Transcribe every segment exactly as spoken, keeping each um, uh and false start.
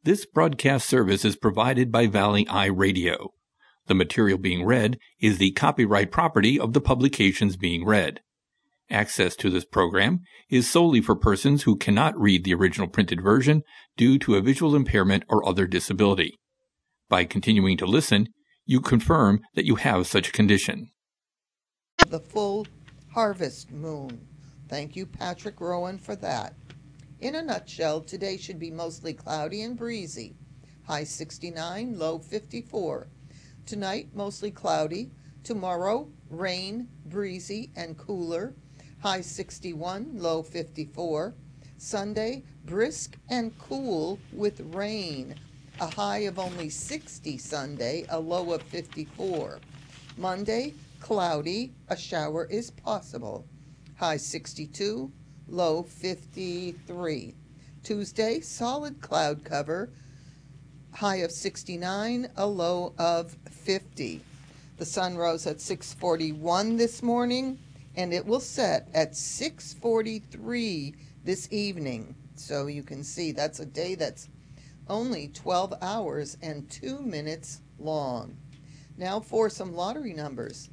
This broadcast service is provided by Valley Eye Radio. The material being read is the copyright property of the publications being read. Access to this program is solely for persons who cannot read the original printed version due to a visual impairment or other disability. By continuing to listen, you confirm that you have such a condition. The full harvest moon. Thank you, Patrick Rowan, for that. In a nutshell, today should be mostly cloudy and breezy. High sixty-nine, low fifty-four. Tonight, mostly cloudy. Tomorrow, rain, breezy, and cooler. High sixty-one, low fifty-four. Sunday, brisk and cool with rain. A high of only sixty Sunday, a low of fifty-four. Monday, cloudy, a shower is possible. High sixty-two, low fifty-three. Tuesday, solid cloud cover, high of sixty-nine, a low of fifty. The sun rose at six forty-one this morning, and it will set at six forty-three this evening. So you can see that's a day that's only twelve hours and two minutes long. Now for some lottery numbers.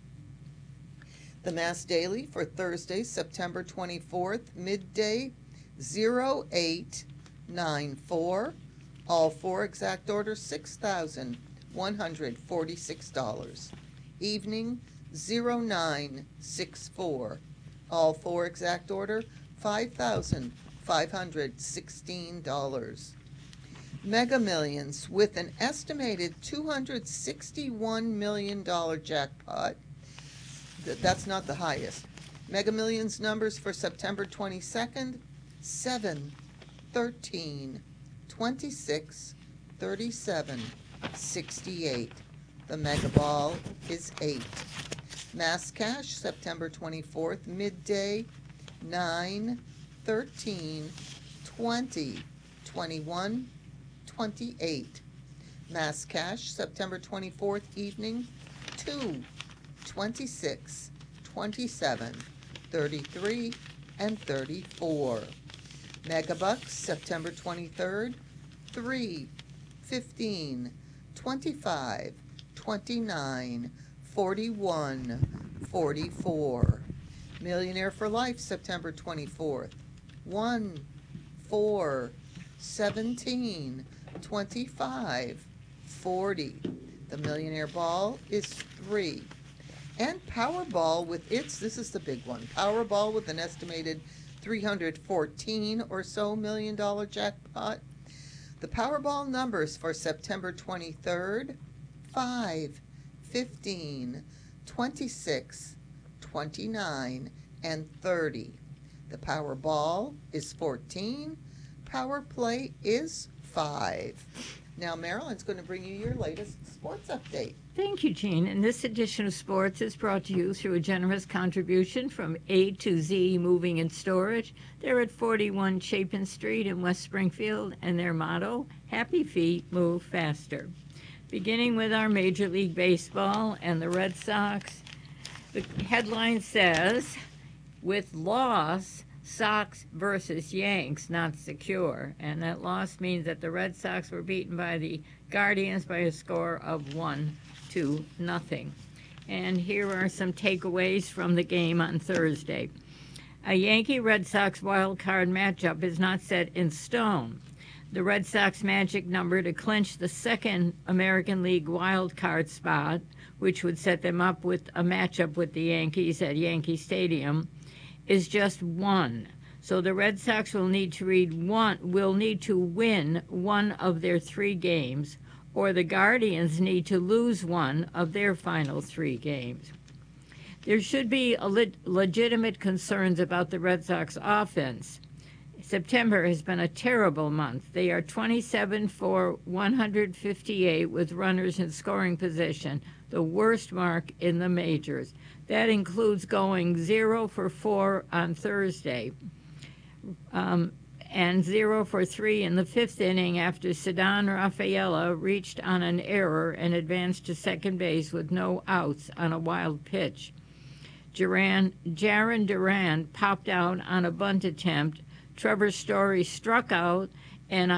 The Mass Daily for Thursday, September twenty-fourth, midday, zero eight nine four. All four exact order, six thousand one hundred forty-six dollars. Evening, zero nine six four. All four exact order, five thousand five hundred sixteen dollars. Mega Millions with an estimated two hundred sixty-one million dollars jackpot. That's not the highest. Mega Millions numbers for September twenty-second, seven, thirteen, twenty-six, thirty-seven, sixty-eight. The Mega Ball is eight. Mass Cash, September twenty-fourth, midday, nine, thirteen, twenty, twenty-one, twenty-eight. Mass Cash, September twenty-fourth, evening, two, twenty-six, twenty-seven, thirty-three, and thirty-four. Megabucks, September twenty-third, three, fifteen, twenty-five, twenty-nine, forty-one, forty-four. Millionaire for Life, September twenty-fourth, one, four, seventeen, twenty-five, forty. The Millionaire Ball is three. And Powerball with its, this is the big one, Powerball with an estimated three hundred fourteen or so million dollar jackpot. The Powerball numbers for September twenty-third, five, fifteen, twenty-six, twenty-nine, and thirty. The Powerball is fourteen. Power Play is five. Now Marilyn's going to bring you your latest sports update. Thank you, Jean. And this edition of Sports is brought to you through a generous contribution from A to Z Moving and Storage. They're at forty-one Chapin Street in West Springfield, and their motto, Happy Feet Move Faster. Beginning with our Major League Baseball and the Red Sox, the headline says, with loss, Sox versus Yanks not secure. And that loss means that the Red Sox were beaten by the Guardians by a score of one to nothing. And here are some takeaways from the game on Thursday. A Yankee-Red Sox wild card matchup is not set in stone. The Red Sox magic number to clinch the second American League wild card spot, which would set them up with a matchup with the Yankees at Yankee Stadium, is just one. So the Red Sox will need to read one will need to win one of their three games, or the Guardians need to lose one of their final three games. There should be a le- legitimate concerns about the Red Sox offense. September has been a terrible month. They are twenty-seven for one hundred fifty-eight with runners in scoring position, the worst mark in the majors. That includes going zero for four on Thursday, um, and zero for three in the fifth inning after Ceddanne Rafaela reached on an error and advanced to second base with no outs on a wild pitch. Jaron, Jaron Duran popped out on a bunt attempt. Trevor Story struck out, and